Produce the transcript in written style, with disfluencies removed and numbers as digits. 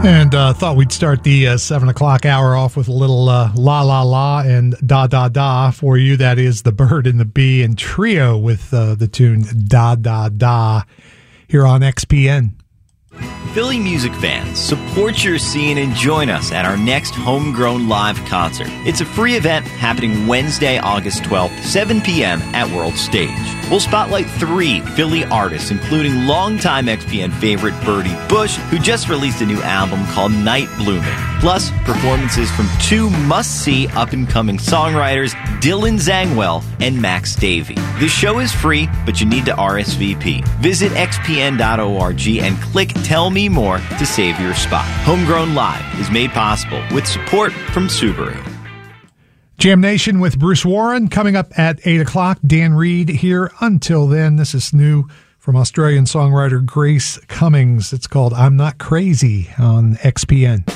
And thought we'd start the 7 o'clock hour off with a little La La La and Da Da Da for you. That is the Bird and the Bee and Trio with the tune Da Da Da here on XPN. Philly music fans, support your scene and join us at our next Homegrown Live concert. It's a free event happening Wednesday, August 12th, 7 p.m. at World Stage. We'll spotlight 3 Philly artists, including longtime XPN favorite Birdie Bush, who just released a new album called Night Blooming. Plus, performances from 2 must-see up-and-coming songwriters, Dylan Zangwell and Max Davey. The show is free, but you need to RSVP. Visit xpn.org and click Tell Me More to save your spot. Homegrown Live is made possible with support from Subaru. Jam Nation with Bruce Warren coming up at 8 o'clock. Dan Reed here. Until then, this is new from Australian songwriter Grace Cummings. It's called I'm Not Crazy on XPN.